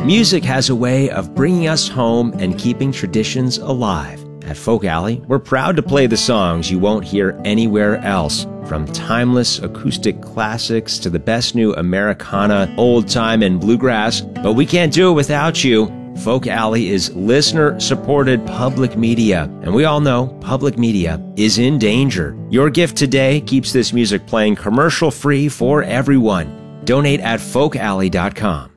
Music has a way of bringing us home and keeping traditions alive. At Folk Alley, we're proud to play the songs you won't hear anywhere else, from timeless acoustic classics to the best new Americana, old time, and bluegrass. But we can't do it without you. Folk Alley is listener-supported public media, and we all know public media is in danger. Your gift today keeps this music playing commercial-free for everyone. Donate at folkalley.com.